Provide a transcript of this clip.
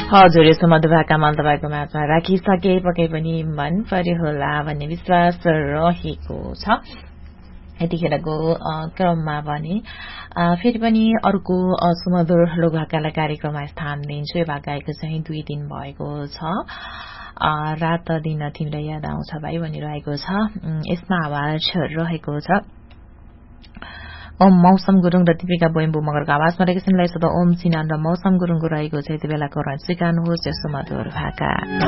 हजुर यसो मधुभाका मल तपाईँको माझमा राखिसके पक्कै पनि मन पर्यो होला भन्ने विश्वास रहेको छ। यतिखेरको क्रममा भने फेरि पनि अर्को सुमधुर लोकभाकालाई कार्यक्रममा स्थान दिन्छु। यो भाका गाएको चाहिँ 2 दिन भएको छ। रात दिन तिम्रो याद आउँछ भाइ भनिरहेको छ। यसमा आवाज रहेको छ ओम मौसम गुरुङ र दीपिका बोइम्बु मगरको आवाजमा रहेको छ। ओम सिनान र मौसम गुरुङको रहेको छ। यति बेलाको रन स्वीकार्नुहोस् यस्तो मधुर भाका।